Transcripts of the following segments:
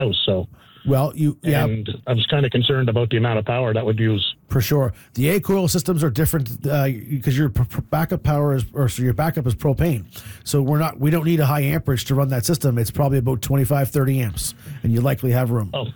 house. So, well, and I was kind of concerned about the amount of power that would use. For sure. The A-coil systems are different because your backup power your backup is propane. So we don't need a high amperage to run that system. It's probably about 25, 30 amps, and you likely have room. Oh,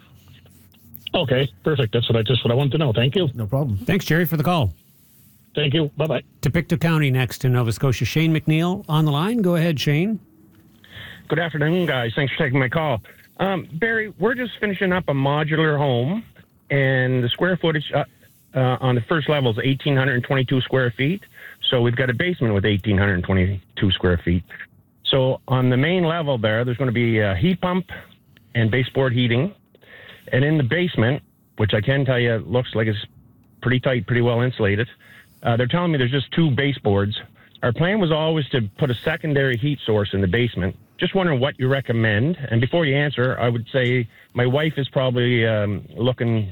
okay, perfect. That's what I wanted to know. Thank you. No problem. Thanks, Jerry, for the call. Thank you. Bye-bye. To Pictou County next in Nova Scotia, Shane McNeil on the line. Go ahead, Shane. Good afternoon, guys. Thanks for taking my call. Barry, we're just finishing up a modular home, and the square footage on the first level is 1,822 square feet. So we've got a basement with 1,822 square feet. So on the main level there's going to be a heat pump and baseboard heating. And in the basement, which I can tell you looks like it's pretty tight, pretty well insulated, they're telling me there's just 2 baseboards. Our plan was always to put a secondary heat source in the basement. Just wondering what you recommend. And before you answer, I would say my wife is probably looking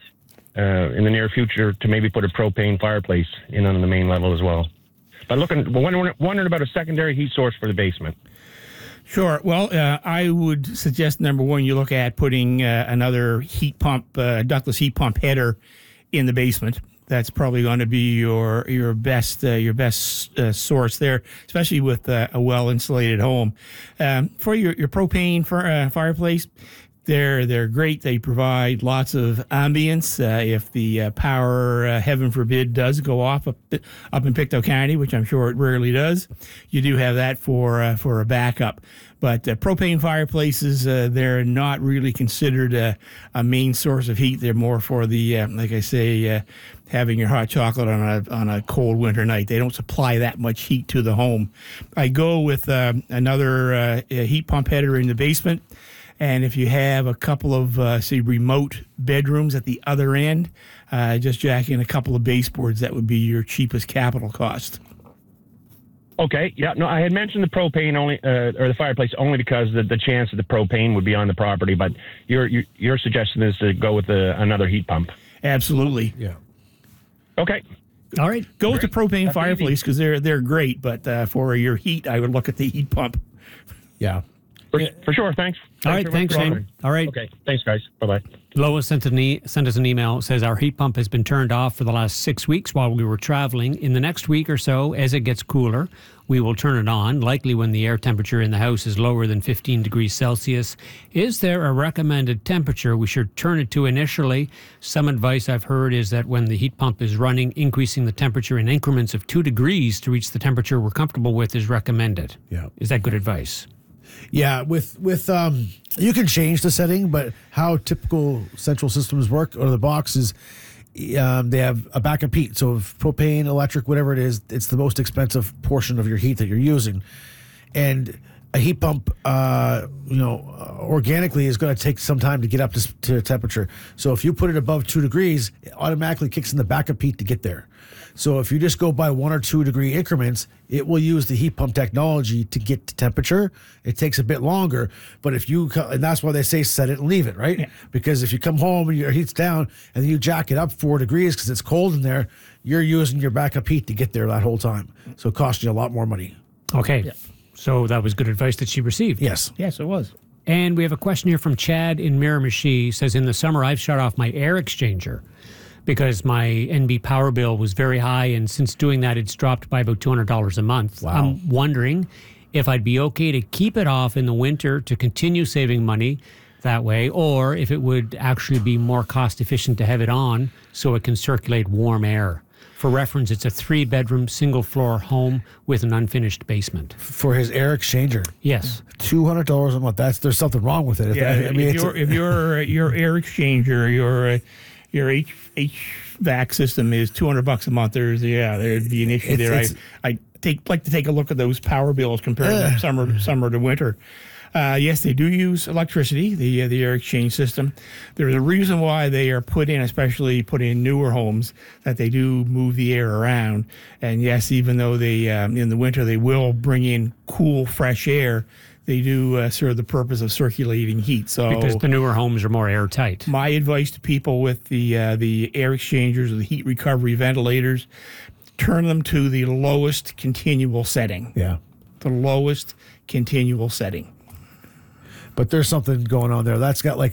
in the near future to maybe put a propane fireplace in on the main level as well. But wondering about a secondary heat source for the basement. Sure. Well, I would suggest, number one, you look at putting another heat pump, ductless heat pump header in the basement. That's probably going to be your best source there, especially with a well insulated home. For your propane fireplace, they're great. They provide lots of ambience. If the power, heaven forbid, does go off up in Pictou County, which I'm sure it rarely does, you do have that for a backup. But propane fireplaces, they're not really considered a main source of heat. They're more for the, like I say, having your hot chocolate on a cold winter night. They don't supply that much heat to the home. I go with another heat pump header in the basement. And if you have a couple of, say, remote bedrooms at the other end, just jack in a couple of baseboards. That would be your cheapest capital cost. Okay. Yeah. No, I had mentioned the propane only, or the fireplace only because the chance that the propane would be on the property. But your suggestion is to go with another heat pump. Absolutely. Yeah. Okay. All right. Go with the propane fireplace because they're great. But for your heat, I would look at the heat pump. Yeah. For sure. Thanks. All right. Thanks, Shane. All right. Okay. Thanks, guys. Bye-bye. Lois sent us an email. Says our heat pump has been turned off for the last 6 weeks while we were traveling. In the next week or so, as it gets cooler, we will turn it on, likely when the air temperature in the house is lower than 15 degrees Celsius. Is there a recommended temperature we should turn it to initially? Some advice I've heard is that when the heat pump is running, increasing the temperature in increments of 2 degrees to reach the temperature we're comfortable with is recommended. Yeah. Is that good advice? Yeah, with you can change the setting, but how typical central systems work or the box is they have a backup heat. So if propane, electric, whatever it is, it's the most expensive portion of your heat that you're using. And a heat pump, organically is going to take some time to get up to temperature. So if you put it above 2 degrees, it automatically kicks in the backup heat to get there. So if you just go by 1 or 2 degree increments, it will use the heat pump technology to get to temperature. It takes a bit longer, but and that's why they say set it and leave it, right? Yeah. Because if you come home and your heat's down and then you jack it up 4 degrees because it's cold in there, you're using your backup heat to get there that whole time. So it costs you a lot more money. Okay. Yeah. So that was good advice that she received. Yes. Yes, it was. And we have a question here from Chad in Miramichi. Says, in the summer, I've shut off my air exchanger because my NB power bill was very high, and since doing that, it's dropped by about $200 a month. Wow. I'm wondering if I'd be okay to keep it off in the winter to continue saving money that way, or if it would actually be more cost efficient to have it on so it can circulate warm air. For reference, it's a 3-bedroom, single-floor home with an unfinished basement. For his air exchanger? Yes. $200 a month. There's something wrong with it. If your air exchanger, your HVAC system is $200 a month, there'd be an issue there. I like to take a look at those power bills compared to summer to winter. Yes, they do use electricity, the air exchange system. There's a reason why they are especially put in newer homes, that they do move the air around. And yes, even though they in the winter they will bring in cool, fresh air, they do serve the purpose of circulating heat. So because the newer homes are more airtight. My advice to people with the air exchangers or the heat recovery ventilators, turn them to the lowest continual setting. Yeah. The lowest continual setting. But there's something going on there. That's got like